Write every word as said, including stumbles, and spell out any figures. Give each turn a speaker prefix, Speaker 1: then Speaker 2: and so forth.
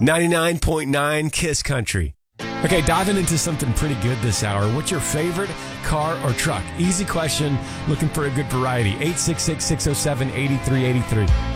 Speaker 1: ninety-nine point nine Kiss Country. Okay, diving into something pretty good this hour. What's your favorite car or truck? Easy question. Looking for a good variety. eight six six, six oh seven, eight three eight three.